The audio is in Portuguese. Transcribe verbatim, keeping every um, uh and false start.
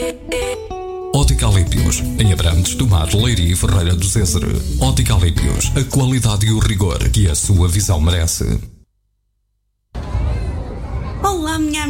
Ótica Alípios, em Abrantes do Mar, Leiria e Ferreira do César. Ótica Alípios, a qualidade e o rigor que a sua visão merece. Olá, minha